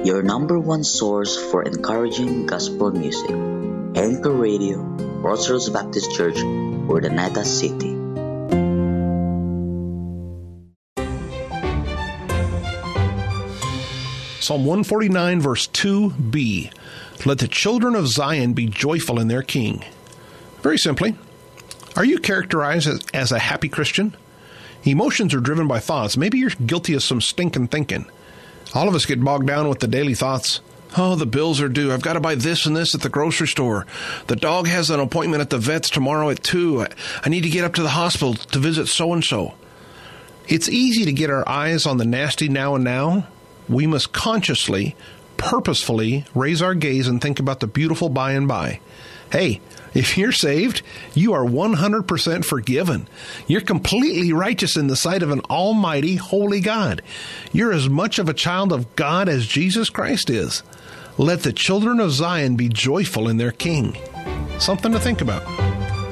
your number one source for encouraging gospel music. Anchor Radio, Crossroads Baptist Church, Urdaneta City. Psalm 149, verse 2b. Let the children of Zion be joyful in their King. Very simply, are you characterized as a happy Christian? Emotions are driven by thoughts. Maybe you're guilty of some stinking thinking. All of us get bogged down with the daily thoughts. Oh, the bills are due. I've got to buy this and this at the grocery store. The dog has an appointment at the vet's tomorrow at 2. I need to get up to the hospital to visit so-and-so. It's easy to get our eyes on the nasty now and now. We must consciously, purposefully raise our gaze and think about the beautiful by and by. Hey, if you're saved, you are 100% forgiven. You're completely righteous in the sight of an almighty, holy God. You're as much of a child of God as Jesus Christ is. Let the children of Zion be joyful in their King. Something to think about.